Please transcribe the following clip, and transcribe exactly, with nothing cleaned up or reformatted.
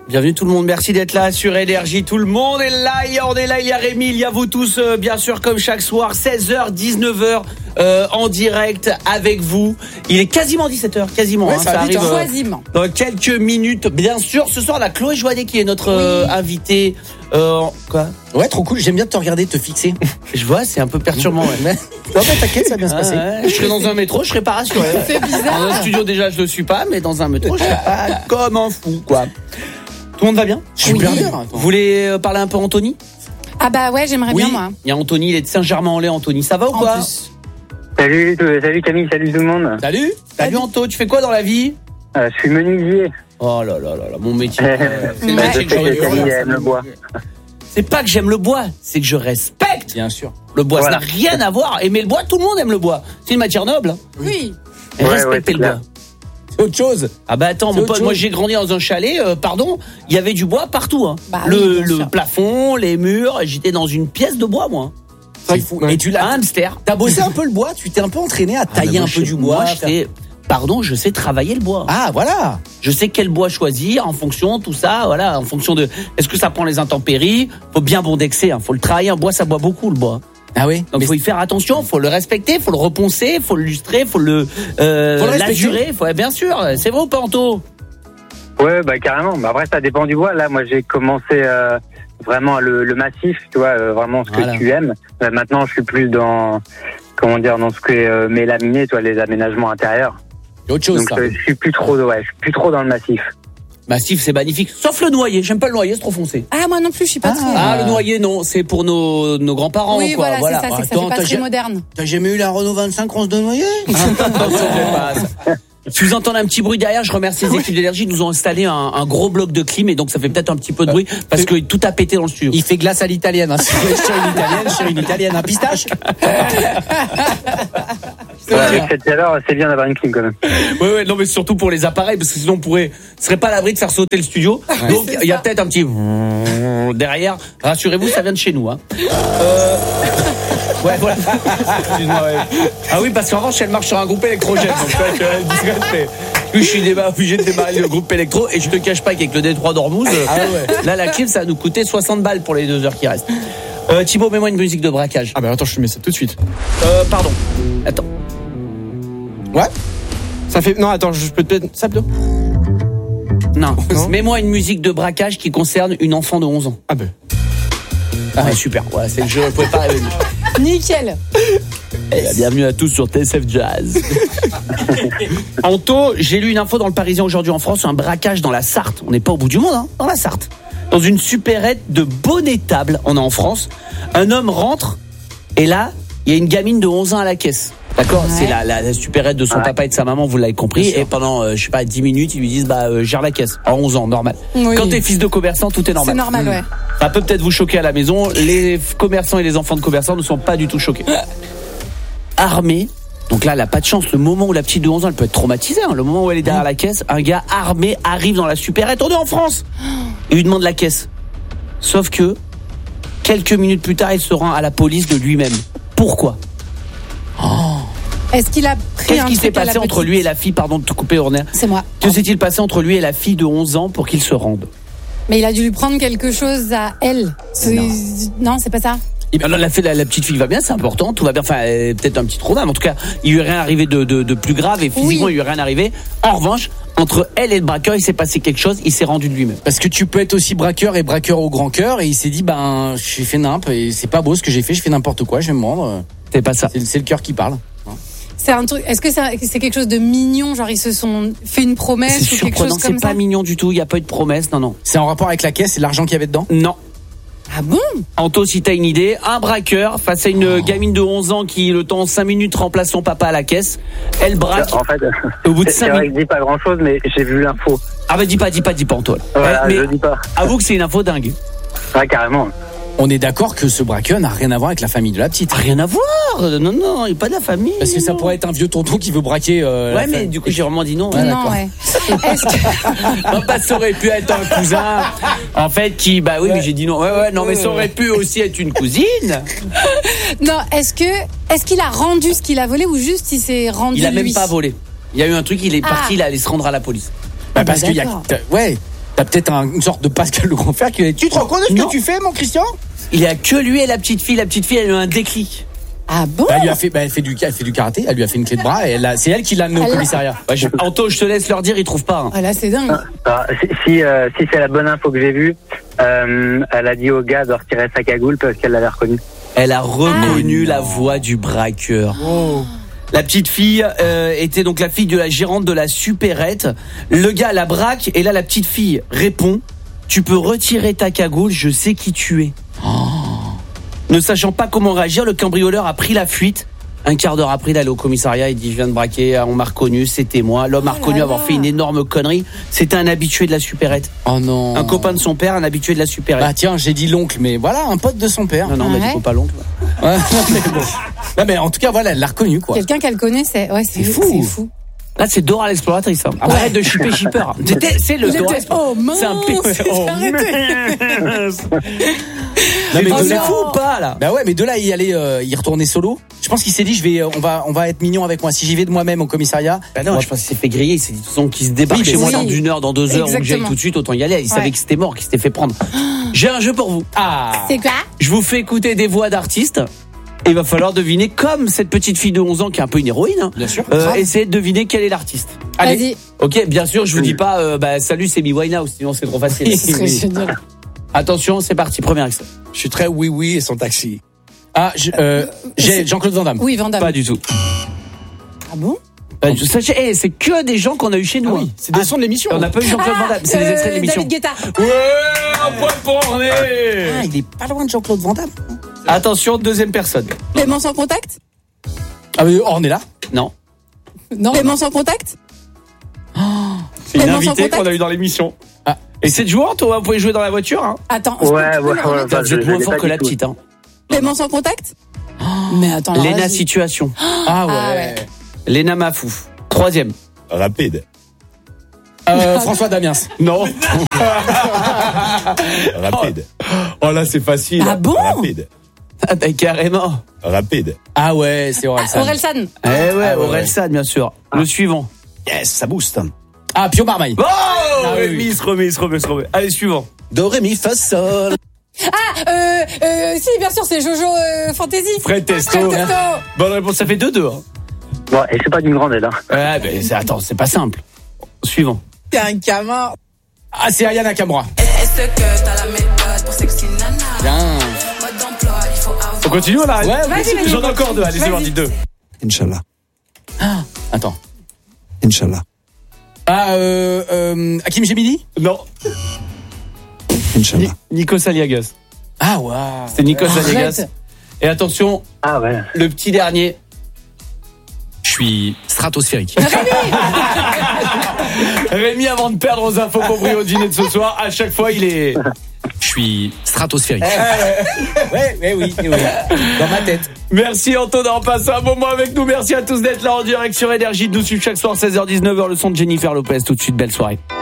Bienvenue tout le monde, merci d'être là sur Énergie. Tout le monde est là, on est là, il y a Rémi, il y a vous tous, euh, bien sûr, comme chaque soir, seize heures, dix-neuf heures, euh, en direct avec vous. Il est quasiment dix-sept heures, quasiment. Ouais, hein, ça, ça arrive euh, quasiment. dans quelques minutes. Bien sûr, ce soir, la Chloé Joannet qui est notre euh, Oui. invitée. Euh, quoi Ouais, trop cool. J'aime bien te regarder, te fixer. Je vois, c'est un peu perturbant. Ouais. Non, mais t'inquiète, ça va bien se passer. Ah ouais, je serais dans un métro, je serais pas rassuré. C'est bizarre. Dans un studio déjà, je le suis pas, mais dans un métro, je serais pas comme un fou, quoi. Tout le monde va bien? Super Oui. bien. Vous voulez euh, parler un peu Anthony? Ah bah ouais, j'aimerais Oui, bien moi. il y a Anthony, il est de Saint-Germain-en-Laye. Anthony, ça va ou En quoi? plus. Salut, euh, salut Camille, salut tout le monde. Salut. Salut Anto, tu fais quoi dans la vie? Euh, je suis menuisier. Oh là là là là, mon métier. Euh, C'est le Ouais. métier je que sais j'aurais que aimé. Camille aime le bois. C'est pas que j'aime le bois, c'est que je respecte Bien sûr. le bois. Voilà. Ça n'a rien à voir. Aimer le bois, tout le monde aime le bois. C'est une matière noble. Hein. Oui. Et Ouais, respecter ouais, c'est le clair. bois. C'est autre chose. Ah bah attends, C'est mon autre pote, moi chose. j'ai grandi dans un chalet, euh, pardon, il y avait du bois partout. Hein. Bah le oui, bien le sûr. plafond, les murs, j'étais dans une pièce de bois, moi. C'est fou. Et tu Un l'as. hamster. T'as bossé un peu le bois. Tu t'es un peu entraîné à Ah, mais tailler moi, un peu je- du bois. Moi, je faire- sais, pardon, je sais travailler le bois. Ah, voilà. Je sais quel bois choisir en fonction, tout ça, voilà, en fonction de, est-ce que ça prend les intempéries? Faut bien bondexer, hein. Faut le travailler. Un bois, ça boit beaucoup, le bois. Ah oui. Donc, Mais faut y faire attention, faut le respecter, faut le reponcer, faut le lustrer, faut le, euh, Faut le respecter. l'azurer, faut, bien sûr. C'est vrai ou pas, Anto? Ouais, bah carrément. Bah, après, ça dépend du bois. Là, moi, j'ai commencé euh, vraiment le, le massif, tu vois, euh, vraiment ce que Voilà. tu aimes. Euh, maintenant, je suis plus dans, comment dire, dans ce que est euh, mélaminé, tu vois, les aménagements intérieurs. c'est autre chose, Donc, ça. euh, je suis plus trop, ouais, je suis plus trop dans le massif. Massif, c'est magnifique. Sauf le noyer. J'aime pas le noyer, c'est trop foncé. Ah moi non plus, je suis pas Ah. très. Ah, le noyer, non. C'est pour nos, nos grands-parents, oui, quoi. voilà, c'est ça, c'est que ça Attends, fait pas t'as très ja- moderne. T'as jamais eu la Renault vingt-cinq Rose de Noyer? Si vous entendez un petit bruit derrière, je remercie les équipes d'énergie. Ils nous ont installé un, un gros bloc de clim et donc ça fait peut-être un petit peu de bruit parce que tout a pété dans le studio. Il fait glace à l'italienne. Hein. Sur une italienne, sur une italienne, un pistache. Ouais, mais tout à l'heure, c'est bien d'avoir une clim quand même. Ouais, ouais, non, mais surtout pour les appareils, parce que sinon on pourrait, ce serait pas à l'abri de faire sauter le studio. Donc, c'est il y a ça. peut-être un petit derrière. Rassurez-vous, ça vient de chez nous, hein. Euh... Ouais, voilà. Excuse-moi, ouais. Ah oui, parce qu'en revanche, elle marche sur un groupe électrogène. Donc, ça, je suis discret, mais puis je suis déba- obligé de démarrer le groupe électro et je te cache pas qu'avec le Détroit d'Ormuz, Ah ouais. là, la clim, ça va nous coûter soixante balles pour les deux heures qui restent. Euh, Thibaut, mets-moi une musique de braquage. Ah bah attends, je te mets ça tout de suite. Euh, pardon. Attends. Ouais. Ça fait. Non, attends, je peux peut-être. Ça plutôt. Non. Non. Mets-moi une musique de braquage qui concerne une enfant de onze ans. Ah bah. Ah ouais, super. Voilà, c'est le jeu. Vous pouvez pas rêver mieux. Nickel. Eh, bienvenue à tous sur T S F Jazz. Anto, j'ai lu une info dans le Parisien aujourd'hui en France, un braquage dans la Sarthe. On n'est pas au bout du monde, hein, dans la Sarthe. Dans une supérette de Bonnetable, on est en France. Un homme rentre et là, il y a une gamine de onze ans à la caisse. D'accord, Ouais. c'est la, la, la supérette de son Ouais. papa et de sa maman, vous l'avez compris. Et pendant, euh, je sais pas, dix minutes, ils lui disent, bah, euh, gère la caisse. À onze ans, normal. Oui. Quand t'es fils de commerçant, tout est normal. C'est normal, ouais. Ça peut peut-être vous choquer à la maison. Les f- commerçants et les enfants de commerçants ne sont pas du tout choqués. Armé. Donc là, elle a pas de chance. Le moment où la petite de onze ans, elle peut être traumatisée. Hein. Le moment où elle est derrière la caisse, un gars armé arrive dans la supérette. On est en France. Et lui demande la caisse. Sauf que, quelques minutes plus tard, il se rend à la police de lui-même. Pourquoi? Est-ce qu'il a pris Qu'est-ce un qui s'est truc à la passé entre petite lui et la fille, pardon de te couper, Orner? C'est moi. Que s'est-il passé entre lui et la fille de onze ans pour qu'ils se rendent? Mais il a dû lui prendre quelque chose à elle. C'est- Non, c'est pas ça. Eh bien, la, la, la petite fille va bien, c'est important, tout va bien. Enfin, euh, peut-être un petit trauma, mais en tout cas, il lui est rien arrivé de, de, de plus grave et physiquement, Oui. il lui est rien arrivé. En revanche, entre elle et le braqueur, il s'est passé quelque chose, il s'est rendu de lui-même. Parce que tu peux être aussi braqueur et braqueur au grand cœur. Et il s'est dit, ben, j'ai fait nimp et c'est pas beau ce que j'ai fait. Je fais n'importe quoi. Je vais me rendre. C'est pas ça. C'est, c'est le cœur qui parle. C'est un truc. Est-ce que c'est c'est quelque chose de mignon, genre ils se sont fait une promesse C'est ou quelque surprenant, chose c'est comme pas ça? mignon du tout, il n'y a pas eu de promesse, non, non. C'est en rapport avec la caisse et l'argent qu'il y avait dedans. Non. Ah bon? Anto, si t'as une idée, un braqueur face à une gamine de onze ans qui, le temps cinq minutes, remplace son papa à la caisse, elle braque En fait, au bout de c'est cinq vrai que minutes. je dis pas grand chose, mais j'ai vu l'info. Ah bah dis pas, dis pas, dis pas, Anto. Voilà, mais je dis pas. avoue que c'est une info dingue. Ouais, carrément. On est d'accord que ce braqueur n'a rien à voir avec la famille de la petite. Rien à voir. Non, non, il n'est pas de la famille. Parce que ça non. pourrait être un vieux tonton qui veut braquer. Euh, la Ouais, mais famille. du coup, j'ai vraiment dit non. Ouais, Non, d'accord. ouais. Est-ce que... Non, pas ça aurait pu être un cousin, en fait, qui, bah oui, mais j'ai dit non. Ouais, ouais, non, mais ça aurait pu aussi être une cousine. Non, est-ce que est-ce qu'il a rendu ce qu'il a volé ou juste il s'est rendu Il a même lui? pas volé. Il y a eu un truc, il est Ah. parti, il allait se rendre à la police. Bah, parce qu'il y a. d'accord. t'as- Ouais. T'as peut-être un- une sorte de Pascal le grand frère qui est. Tu te rends compte de ce Non. que tu fais, mon Christian? Il y a que lui et la petite fille. La petite fille, elle a eu un déclic. Ah bon? Bah, elle lui a fait, bah, elle fait du, elle fait du karaté. Elle lui a fait une clé de bras. Et elle a- c'est elle qui l'a amené au Elle- commissariat. Ouais, je- Anto, je te laisse leur dire, ils trouvent pas. hein. Ah là, c'est dingue. Ah, si si, euh, si c'est la bonne info que j'ai vue, euh, elle a dit au gars de retirer sa cagoule parce qu'elle l'avait reconnu. Elle a reconnu Ah. la voix du braqueur. La petite fille euh, était donc la fille de la gérante de la supérette. Le gars la braque et là la petite fille répond: tu peux retirer ta cagoule, je sais qui tu es. Ne sachant pas comment réagir, le cambrioleur a pris la fuite. Un quart d'heure après, il est allé au commissariat, il dit: je viens de braquer, on m'a reconnu, c'était moi. L'homme a Oh reconnu là avoir là. fait une énorme connerie. C'était un habitué de la supérette. Oh non. Un copain de son père, un habitué de la supérette. Bah tiens, j'ai dit l'oncle, mais voilà, un pote de son père. non, non, Ah mais ouais. il faut pas l'oncle. Ouais, non, mais bon. Non, mais en tout cas, voilà, elle l'a reconnu, quoi. Quelqu'un qu'elle connaît, c'est ouais, c'est C'est fou. C'est fou. Là, c'est Dora l'exploratrice. Hein. Arrête de chipper shipper. C'était- C'est le Vous êtes- Dora. Oh mince. C'est un P- Oh, Arrêtez. Non, mais Oh, de c'est là- fou ou pas là? Bah ouais, mais de là, y aller, euh, y retourner solo. Je pense qu'il s'est dit, je vais, euh, on va, on va être mignon avec moi. Si j'y vais de moi-même au commissariat. Bah non, on va- je pense qu'il s'est fait griller. Il s'est dit, de toute façon, qu'il se débarque Oui, chez mais moi oui. dans une heure, dans deux heures, ou que j'aille Exactement. tout de suite, autant y aller. Il savait Ouais. que c'était mort, qu'il s'était fait prendre. J'ai un jeu pour vous. Ah. C'est quoi? Je vous fais écouter des voix d'artistes. Et il va falloir deviner, comme cette petite fille de onze ans qui est un peu une héroïne, hein, Bien sûr. euh, Grave. essayez de deviner quel est l'artiste. Allez. Vas-y. Ok, bien sûr, je vous dis pas, euh, bah, salut, c'est Mi Winehouse, sinon c'est trop facile. Ce serait génial. Attention, c'est parti, premier extrait. Je suis très oui oui et son taxi. Ah, je- euh, j'ai Jean-Claude Van Damme. Oui, Vandame. Pas du tout. Ah bon? Pas du tout. Sachez, eh, c'est que des gens qu'on a eu chez nous. Ah hein. oui, c'est des sons de l'émission. On n'a pas eu Jean-Claude Van Damme, c'est des euh, extraits de l'émission. David Guetta. Ouais, un point pour René. Ah, il est pas loin de Jean-Claude Van Damme. Attention, deuxième personne. Clément sans contact? Ah, mais on est là. Non. Non. Clément sans contact? C'est une Clément sans invitée contact qu'on a eu dans l'émission. Ah. Et c'est de joueur, toi, vous pouvez jouer dans la voiture, hein. Attends. Ouais, je peux- ouais, tu peux me ouais, remettre ouais. Vous êtes je- moins je l'ai fort pas que du la tout. petite, hein. Clément sans contact? Mais attends, alors, Léna vas-y. Situation. Ah ouais. Ah ouais. Léna Mafouf. Troisième. Rapide. Euh, François Damiens. Non. Rapide. Oh là, c'est facile. Ah bon? Rapide. Ah bah, carrément. Rapide. Ah ouais, c'est Aurel San. Aurel San. Eh ouais, Ah ouais, Aurel ouais. San, bien sûr. Le suivant. Yes, ça booste. Ah, Pio Marmaille. Oh, oui, Rémi, il se remet, il se remet, il se remet. Allez, suivant. Do, ré, mi, fa, sol. Ah, euh, euh, si, bien sûr, c'est Jojo euh, Fantasy. Fred Testo. Fred Testo. Bonne réponse, ça fait deux deux. Hein. Bon, et c'est pas d'une grande aide, hein. Ouais, mais c'est, attends, c'est pas simple. Suivant. T'es un gamin. Ah, c'est Ayana Nakamura. Est-ce que t'as la méthode pour sexy nana? Bien. Mode d'emploi, il faut avoir. On continue, là? Ouais, Vas-y, vas-y. J'en ai encore deux. Allez, c'est Vas-y. parti, deux. Inch'Allah. Attends. Inch'Allah. Ah, euh, euh, Hakim Gemini. Non. Inch'Allah. Ni- Nico Saliagas. Ah, waouh. C'est Nico Arrête. Saliagas. Et attention, Ah ouais. le petit dernier. Je suis stratosphérique. Rémi, avant de perdre aux infos pour Brio au dîner de ce soir, à chaque fois, il est. Je suis stratosphérique. ouais, ouais, oui, oui. Dans ma tête. Merci Anto d'avoir passé un bon moment avec nous. Merci à tous d'être là en direct sur Énergie, de nous suivre chaque soir seize heures dix-neuf heures le son de Jennifer Lopez. Tout de suite, belle soirée.